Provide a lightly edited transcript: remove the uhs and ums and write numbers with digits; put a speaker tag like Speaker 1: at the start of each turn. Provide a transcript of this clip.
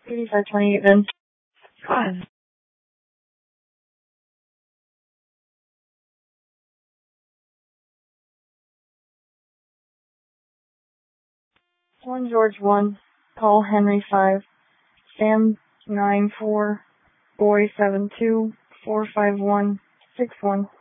Speaker 1: 8528 then. Fine. 1 George 1, Paul Henry 5, Sam 9 4, Boy 7 2, 4 5 1, 6 1.